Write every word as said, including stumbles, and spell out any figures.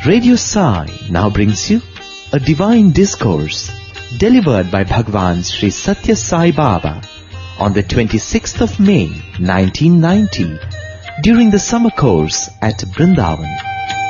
Radio Sai now brings you a divine discourse delivered by Bhagwan Sri Satya Sai Baba on the twenty-sixth of May nineteen ninety during the summer course at Vrindavan.